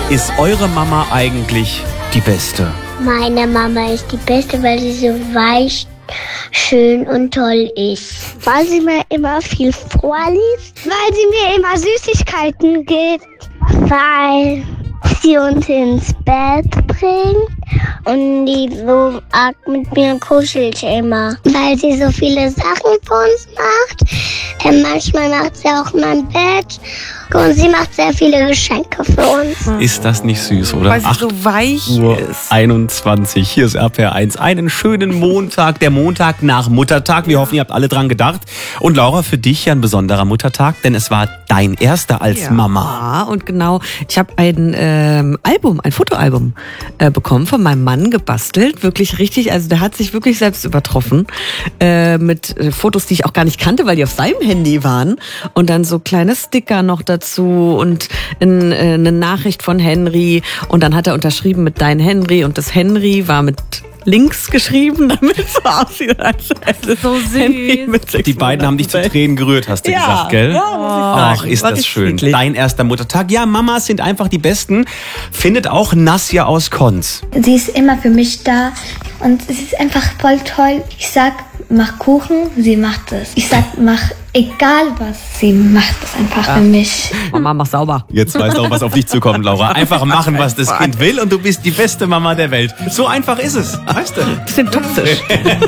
ist eure Mama eigentlich die Beste? Meine Mama ist die Beste, weil sie so weich, schön und toll ist. Weil sie mir immer viel vorliest. Weil sie mir immer Süßigkeiten gibt. Weil sie uns ins Bett bringt. Und die so arg mit mir kuschelt immer. Weil sie so viele Sachen für uns macht. Manchmal macht sie auch mein Bett. Und sie macht sehr viele Geschenke für uns. Ist das nicht süß, oder? Weil sie so weich ist. 21. Hier ist RPR 1. Einen schönen Montag, der Montag nach Muttertag. Wir hoffen, ihr habt alle dran gedacht. Und Laura, für dich ja ein besonderer Muttertag, denn es war dein erster als Mama. Ja, und genau, ich habe ein Fotoalbum bekommen, von meinem Mann gebastelt. Wirklich richtig, also der hat sich wirklich selbst übertroffen. Mit Fotos, die ich auch gar nicht kannte, weil die auf seinem Handy waren. Und dann so kleine Sticker noch dazu und eine Nachricht von Henry. Und dann hat er unterschrieben mit Dein Henry. Und das Henry war mit links geschrieben, damit es so aussieht, als es so süß. Die beiden haben dich zu Tränen gerührt, hast du gesagt, gell? Ja, Ach, ist das schön. Niedlich. Dein erster Muttertag. Ja, Mamas sind einfach die Besten. Findet auch Nasja aus Konz. Sie ist immer für mich da und es ist einfach voll toll. Ich sag, mach Kuchen, sie macht es. Ich sag, mach egal was, sie macht es einfach für mich. Mama, mach sauber. Jetzt weißt du auch, was auf dich zukommt, Laura. Einfach machen, was das Kind will und du bist die beste Mama der Welt. So einfach ist es, weißt du? Bisschen toxisch.